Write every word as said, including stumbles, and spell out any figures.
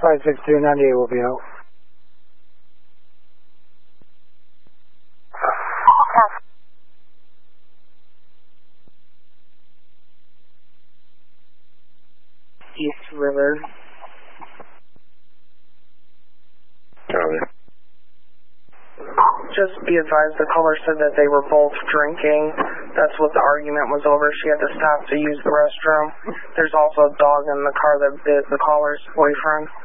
five six two ninety-eight will be out. East River. Copy. Just be advised, the caller said that they were both drinking. That's what the argument was over. She had to stop to use the restroom. There's also a dog in the car that bit the caller's boyfriend.